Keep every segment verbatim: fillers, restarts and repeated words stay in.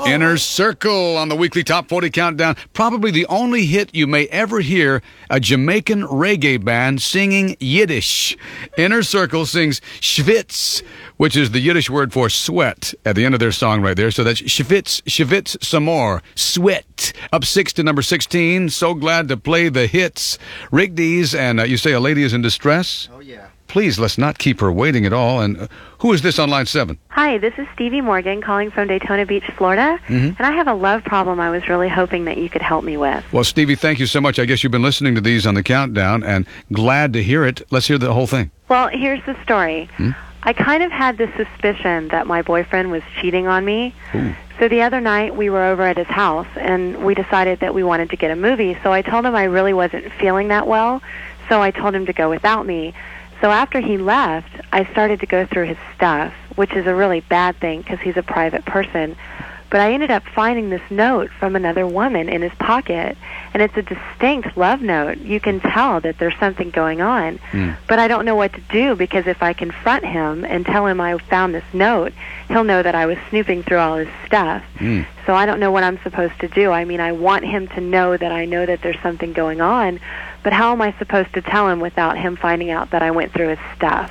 Inner Circle on the weekly Top forty Countdown. Probably the only hit you may ever hear a Jamaican reggae band singing Yiddish. Inner Circle sings Schwitz, which is the Yiddish word for sweat, at the end of their song right there. So that's Schwitz, Schwitz some more. Sweat. Up six to number sixteen. So glad to play the hits. Rick Dees, and uh, you say a lady is in distress? Oh, yeah. Please, let's not keep her waiting at all. And uh, who is this on line seven? Hi, this is Stevie Morgan calling from Daytona Beach, Florida. Mm-hmm. And I have a love problem I was really hoping that you could help me with. Well, Stevie, thank you so much. I guess you've been listening to these on the countdown, and glad to hear it. Let's hear the whole thing. Well, here's the story. Hmm? I kind of had this suspicion that my boyfriend was cheating on me. Ooh. So the other night we were over at his house, and we decided that we wanted to get a movie. So I told him I really wasn't feeling that well, so I told him to go without me. So after he left, I started to go through his stuff, which is a really bad thing because he's a private person. But I ended up finding this note from another woman in his pocket, and it's a distinct love note. You can tell that there's something going on. Mm. But I don't know what to do, because if I confront him and tell him I found this note, he'll know that I was snooping through all his stuff. Mm. So I don't know what I'm supposed to do. I mean, I want him to know that I know that there's something going on, but how am I supposed to tell him without him finding out that I went through his stuff?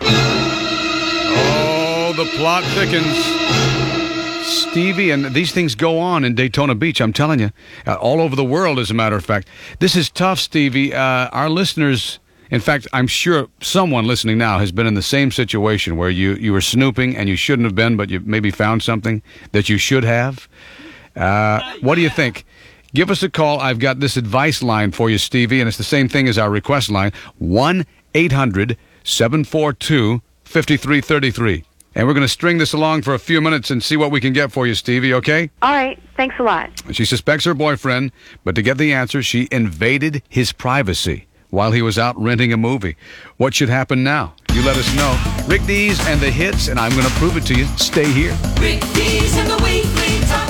Oh, the plot thickens. Stevie, and these things go on in Daytona Beach, I'm telling you. Uh, all over the world, as a matter of fact. This is tough, Stevie. Uh, our listeners, in fact, I'm sure someone listening now has been in the same situation where you, you were snooping and you shouldn't have been, but you maybe found something that you should have. Uh, what do you think? Give us a call. I've got this advice line for you, Stevie, and it's the same thing as our request line, one eight hundred seven four two five three three three. And we're going to string this along for a few minutes and see what we can get for you, Stevie, okay? All right. Thanks a lot. She suspects her boyfriend, but to get the answer, she invaded his privacy while he was out renting a movie. What should happen now? You let us know. Rick Dees and the hits, and I'm going to prove it to you. Stay here. Rick Dees and the Weekly Top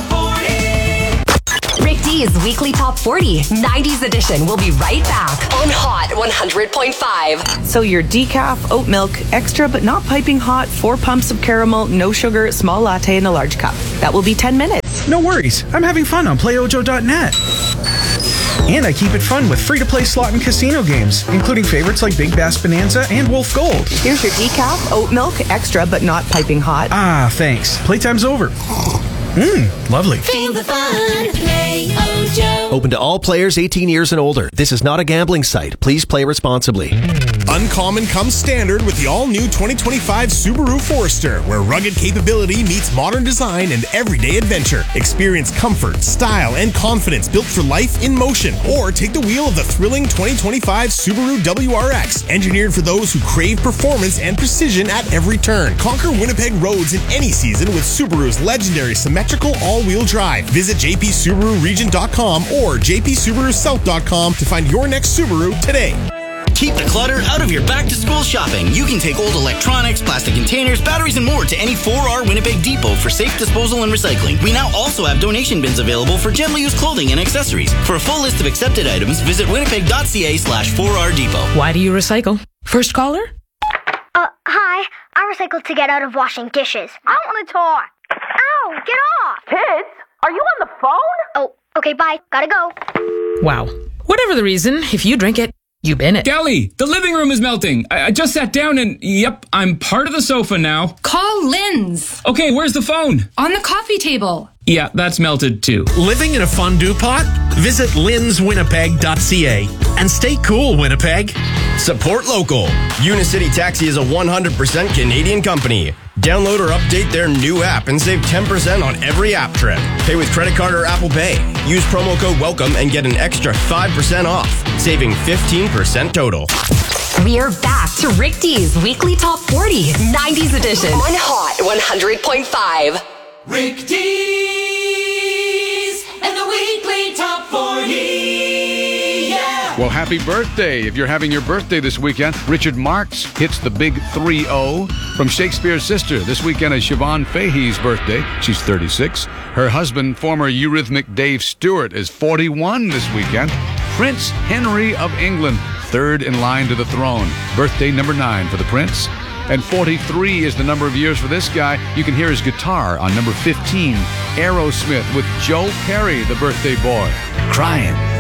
forty. Rick Dees Weekly Top forty, nineties edition. We'll be right back on Hot one hundred point five. So your decaf, oat milk, extra but not piping hot, four pumps of caramel, no sugar, small latte in a large cup. That will be ten minutes. No worries. I'm having fun on play ojo dot net. And I keep it fun with free-to-play slot and casino games, including favorites like Big Bass Bonanza and Wolf Gold. Here's your decaf, oat milk, extra but not piping hot. Ah, thanks. Playtime's over. Mmm, lovely. Feel the fun. Play Ojo. Open to all players eighteen years and older. This is not a gambling site. Please play responsibly. Uncommon comes standard with the all-new twenty twenty-five Subaru Forester, where rugged capability meets modern design and everyday adventure. Experience comfort, style, and confidence built for life in motion. Or take the wheel of the thrilling twenty twenty-five Subaru W R X, engineered for those who crave performance and precision at every turn. Conquer Winnipeg roads in any season with Subaru's legendary symmetrical all-wheel drive. Visit j p subaru region dot com or j p subaru south dot com to find your next Subaru today. Keep the clutter out of your back-to-school shopping. You can take old electronics, plastic containers, batteries, and more to any four R Winnipeg Depot for safe disposal and recycling. We now also have donation bins available for gently used clothing and accessories. For a full list of accepted items, visit winnipeg dot c a slash four R Depot. Why do you recycle? First caller? Uh, hi. I recycled to get out of washing dishes. I want to talk. Ow, get off. Kids, are you on the phone? Oh, okay, bye. Gotta go. Wow. Whatever the reason, if you drink it, you bin it. Gally, the living room is melting. I, I just sat down and, yep, I'm part of the sofa now. Call Lynn's. Okay, where's the phone? On the coffee table. Yeah, that's melted too. Living in a fondue pot? Visit lins winnipeg dot c a and stay cool, Winnipeg. Support local. Unicity Taxi is a one hundred percent Canadian company. Download or update their new app and save ten percent on every app trip. Pay with credit card or Apple Pay. Use promo code WELCOME and get an extra five percent off, saving fifteen percent total. We're back to Rick Dees Weekly Top forty, nineties edition on Hot one hundred point five. Rick Dees and the Weekly Top forty. Yeah. Well, happy birthday. If you're having your birthday this weekend, Richard Marx hits the big three oh. From Shakespeare's sister, this weekend is Siobhan Fahey's birthday. She's thirty-six. Her husband, former Eurythmic Dave Stewart, is forty-one this weekend. Prince Henry of England, third in line to the throne. Birthday number nine for the Prince. And forty-three is the number of years for this guy. You can hear his guitar on number fifteen, Aerosmith with Joe Perry, the birthday boy, Crying.